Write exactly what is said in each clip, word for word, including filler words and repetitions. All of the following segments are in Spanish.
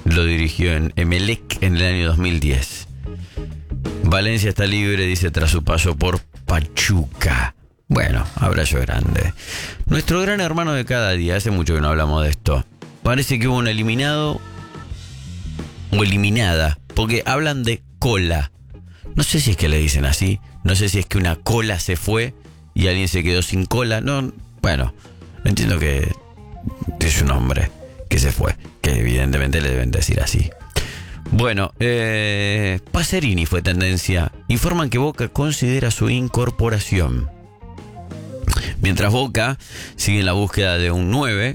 lo dirigió en Emelec en el año dos mil diez. Valencia está libre, dice, tras su paso por Pachuca. Bueno, abrazo grande. Nuestro gran hermano de cada día, hace mucho que no hablamos de esto. Parece que hubo un eliminado o eliminada, porque hablan de cola. No sé si es que le dicen así, no sé si es que una cola se fue y alguien se quedó sin cola. No, bueno, entiendo que es un hombre que se fue, que evidentemente le deben decir así. Bueno, eh, Pacerini fue tendencia. Informan que Boca considera su incorporación. Mientras Boca sigue en la búsqueda de un nueve,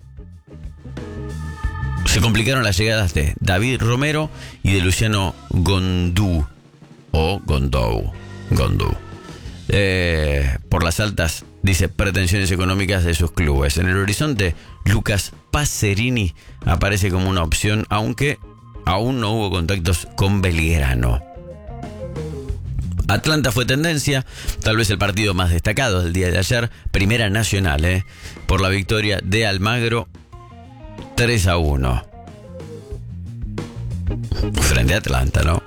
se complicaron las llegadas de David Romero y de Luciano Gondú o Gondou, Gondú, eh, por las altas, dice, pretensiones económicas de sus clubes. En el horizonte, Lucas Pacerini aparece como una opción, aunque aún no hubo contactos con Belgrano. Atlanta fue tendencia, tal vez el partido más destacado del día de ayer, Primera Nacional, eh, por la victoria de Almagro tres a uno. Frente a Atlanta, ¿no?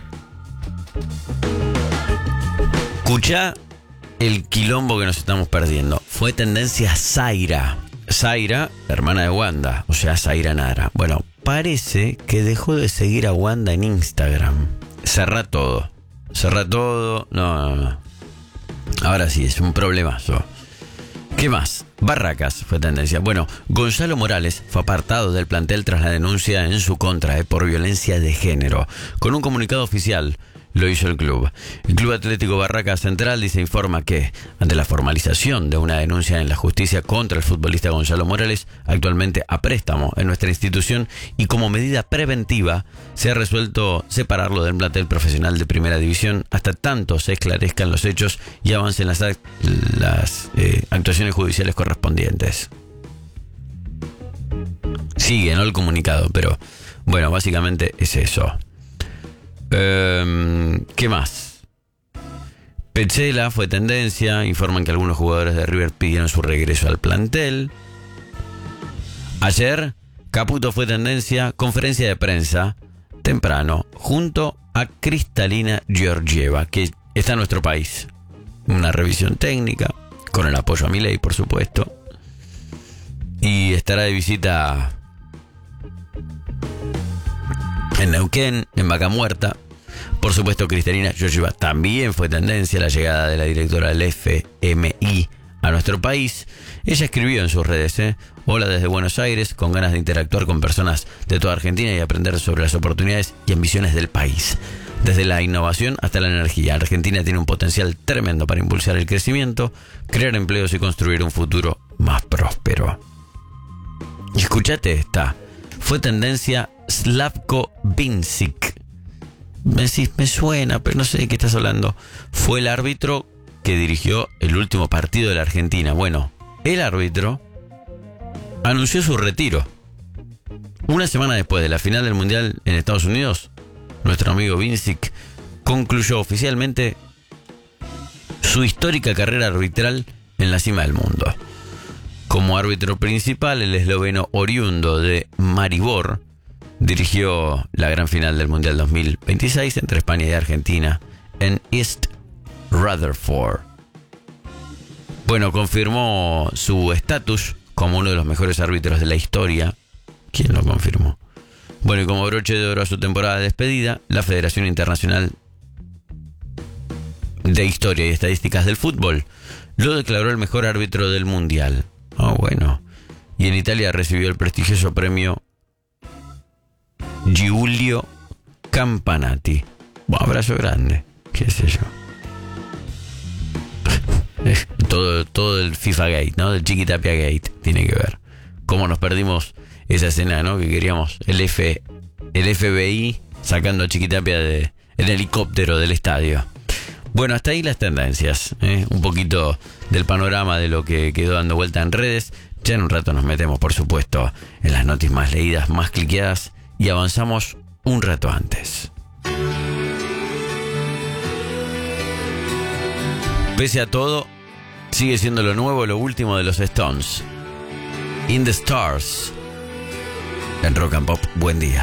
Escuchá el quilombo que nos estamos perdiendo. Fue tendencia Zaira. Zaira, hermana de Wanda, o sea, Zaira Nara. Bueno, parece que dejó de seguir a Wanda en Instagram. Cerrá todo. Cerrá todo. No, no, no. Ahora sí, es un problemazo. ¿Qué más? Barracas fue tendencia. Bueno, Gonzalo Morales fue apartado del plantel tras la denuncia en su contra eh, por violencia de género. Con un comunicado oficial lo hizo el club. El Club Atlético Barracas Central dice, informa que, ante la formalización de una denuncia en la justicia contra el futbolista Gonzalo Morales, actualmente a préstamo en nuestra institución, y como medida preventiva, se ha resuelto separarlo del plantel profesional de Primera División hasta tanto se esclarezcan los hechos y avancen las, las eh, actuaciones judiciales correspondientes. Sigue, ¿no?, el comunicado, pero bueno, básicamente es eso. Um, ¿Qué más? Petzela fue tendencia. Informan que algunos jugadores de River pidieron su regreso al plantel. Ayer, Caputo fue tendencia. Conferencia de prensa temprano junto a Cristalina Georgieva, que está en nuestro país. Una revisión técnica con el apoyo a Milei, por supuesto. Y estará de visita en Neuquén, en Vaca Muerta. Por supuesto, Cristalina Georgieva también fue tendencia la llegada de la directora del F M I a nuestro país. Ella escribió en sus redes, ¿eh? Hola desde Buenos Aires, con ganas de interactuar con personas de toda Argentina y aprender sobre las oportunidades y ambiciones del país. Desde la innovación hasta la energía, Argentina tiene un potencial tremendo para impulsar el crecimiento, crear empleos y construir un futuro más próspero. Y escuchate esta. Fue tendencia Slavko Vincic. Me decís, me suena, pero no sé de qué estás hablando. Fue el árbitro que dirigió el último partido de la Argentina. Bueno, el árbitro anunció su retiro. Una semana después de la final del Mundial en Estados Unidos, nuestro amigo Vincic concluyó oficialmente su histórica carrera arbitral en la cima del mundo. Como árbitro principal, el esloveno oriundo de Maribor dirigió la gran final del Mundial dos mil veintiséis entre España y Argentina en East Rutherford. Bueno, confirmó su estatus como uno de los mejores árbitros de la historia. ¿Quién lo confirmó? Bueno, y como broche de oro a su temporada de despedida, la Federación Internacional de Historia y Estadísticas del Fútbol lo declaró el mejor árbitro del Mundial. Ah, oh, bueno. Y en Italia recibió el prestigioso premio Giulio Campanati. Un abrazo grande, qué sé yo. Todo, todo el FIFA Gate, ¿no? Del Chiquitapia Gate tiene que ver. Cómo nos perdimos esa escena, ¿no? Que queríamos el F, el F B I sacando a Chiquitapia de, el helicóptero del estadio. Bueno, hasta ahí las tendencias, ¿eh? Un poquito del panorama de lo que quedó dando vuelta en redes. Ya en un rato nos metemos, por supuesto, en las noticias más leídas, más cliqueadas, y avanzamos un rato antes. Pese a todo, sigue siendo lo nuevo, lo último de los Stones. In the Stars. En Rock and Pop, buen día.